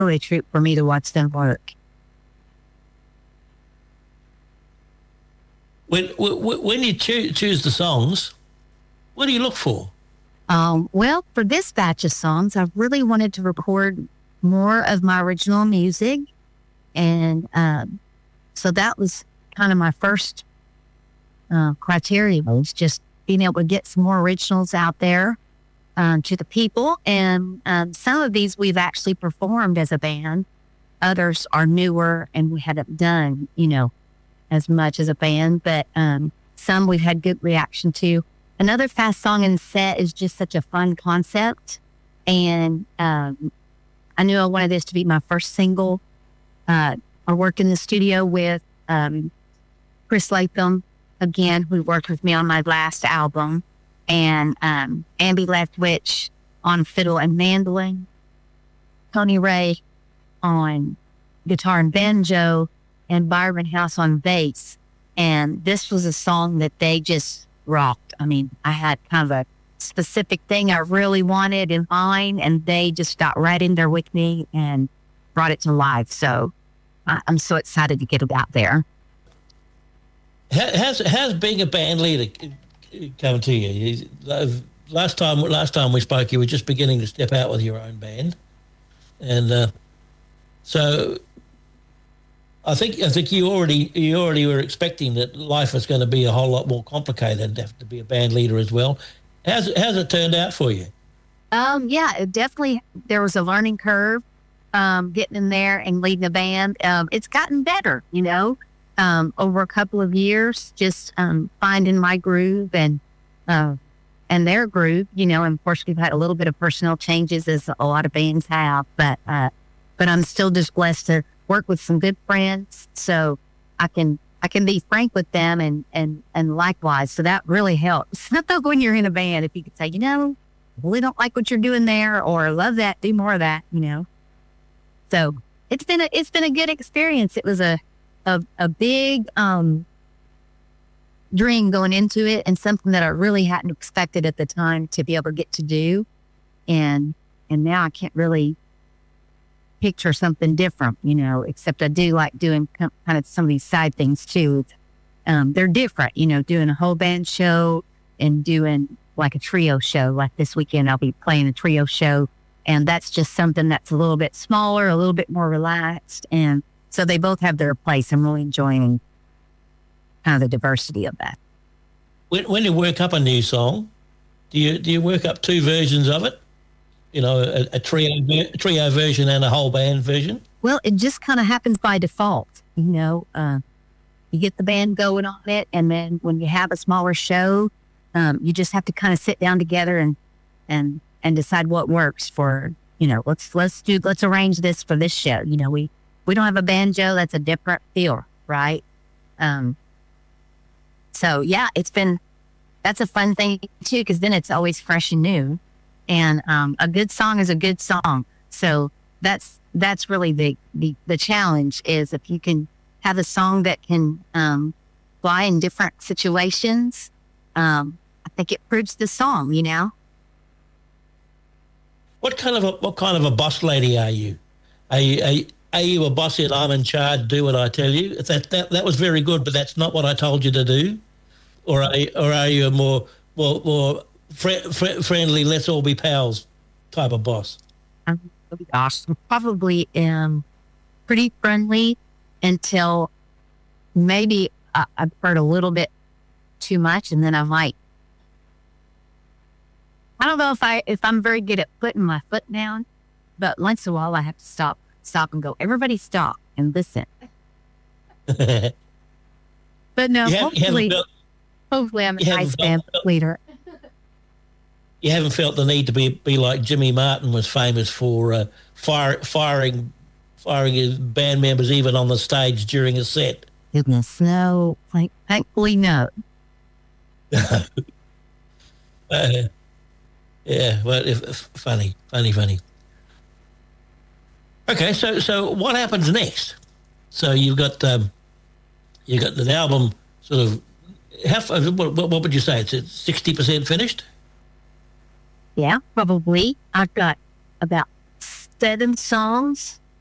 a treat for me to watch them work. When you choose the songs, what do you look for? Well, for this batch of songs, I really wanted to record more of my original music. And so that was kind of my first criteria, was just being able to get some more originals out there to the people. And some of these we've actually performed as a band. Others are newer and we hadn't done, as much as a band. But some we've had good reaction to. Another Fast Song in the Set is just such a fun concept. And I knew I wanted this to be my first single. I work in the studio with Chris Latham, again, who worked with me on my last album, and Ambi Leftwich on fiddle and mandolin, Tony Ray on guitar and banjo, and Byron House on bass. And this was a song that they just rocked. I mean, I had kind of a specific thing I really wanted in mind, and they just got right in there with me and brought it to life. So I'm so excited to get it out there. How's being a band leader come to you? Last time we spoke, you were just beginning to step out with your own band, and so I think you already were expecting that life was going to be a whole lot more complicated and have to be a band leader as well. How's it turned out for you? Yeah, it definitely, there was a learning curve, getting in there and leading a band. It's gotten better, over a couple of years, just finding my groove and their groove, and of course we've had a little bit of personnel changes, as a lot of bands have, but I'm still just blessed to work with some good friends, so I can be frank with them and likewise. So that really helps. Not though when you're in a band, if you could say, I really don't like what you're doing there, or love that, do more of that, So it's been a good experience. It was a big dream going into it, and something that I really hadn't expected at the time to be able to get to do. And now I can't really picture something different, except I do like doing kind of some of these side things too. They're different, doing a whole band show and doing like a trio show. Like this weekend, I'll be playing a trio show, and that's just something that's a little bit smaller, a little bit more relaxed. And so they both have their place. I'm really enjoying kind of the diversity of that. When you work up a new song, do you work up two versions of it? A trio version and a whole band version? Well, it just kind of happens by default. You get the band going on it, and then when you have a smaller show, you just have to kind of sit down together and decide what works for, let's arrange this for this show. We don't have a banjo, that's a different feel, right? So yeah, that's a fun thing too, because then it's always fresh and new. And a good song is a good song. So that's really the challenge, is if you can have a song that can fly in different situations, I think it proves the song, What kind of a boss lady are you? Are you a boss in I'm in charge, do what I tell you? That was very good, but that's not what I told you to do? Or are you a more friendly, let's all be pals type of boss? Gosh, I probably am pretty friendly until maybe I've heard a little bit too much, and then I might. I don't know if I'm very good at putting my foot down, but once in a while I have to stop and go, everybody stop and listen. But no, hopefully I'm a nice band leader. You haven't felt the need to be like Jimmy Martin was famous for, firing his band members even on the stage during a set? Goodness, no. Thankfully, no. Yeah, well, funny. Okay, so what happens next? So you've got the album sort of. What would you say? It's 60% finished? Yeah, probably. I've got about 7 songs